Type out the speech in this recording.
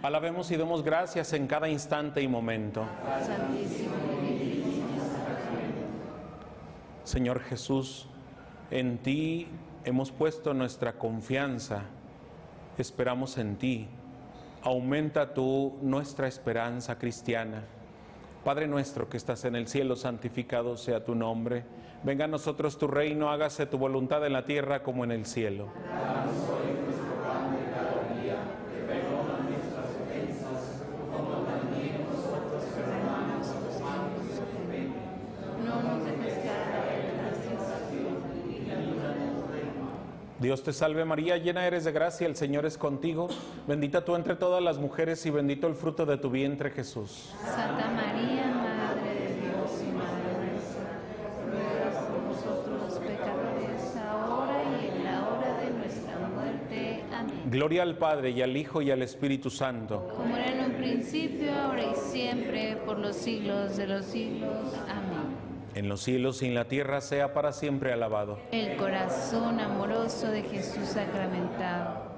Alabemos y demos gracias en cada instante y momento. Santísimo y Divino. Señor Jesús, en ti hemos puesto nuestra confianza, esperamos en ti. Aumenta tú nuestra esperanza cristiana. Padre nuestro que estás en el cielo, santificado sea tu nombre. Venga a nosotros tu reino, hágase tu voluntad en la tierra como en el cielo. Danos hoy nuestro pan de cada día, perdona nuestras ofensas, como también nosotros perdonamos a los que nos ofenden. No nos dejes caer en la tentación y líbranos del mal. Dios te salve María, llena eres de gracia, el Señor es contigo. Bendita tú entre todas las mujeres y bendito el fruto de tu vientre, Jesús. Santa María, Madre de Dios y Madre nuestra, ruega por nosotros los pecadores, ahora y en la hora de nuestra muerte. Amén. Gloria al Padre y al Hijo y al Espíritu Santo. Como era en un principio, ahora y siempre, por los siglos de los siglos. Amén. En los cielos y en la tierra sea para siempre alabado. El corazón amoroso de Jesús sacramentado.